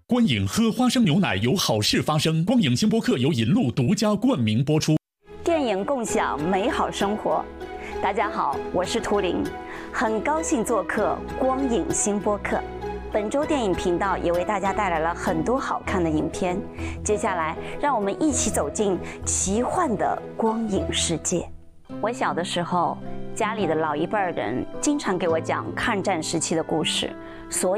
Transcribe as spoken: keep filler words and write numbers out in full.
观影喝花生牛奶有好事发生。光影星播客由银鹿独家冠名播出。 电影共享美好生活。大家好，我是图灵，很高兴做客光影星播客。本周电影频道也为大家带来了很多好看的影片。接下来，让我们一起走进奇幻的光影世界。我小的时候，家里的老一辈人经常给我讲抗战时期的故事，所以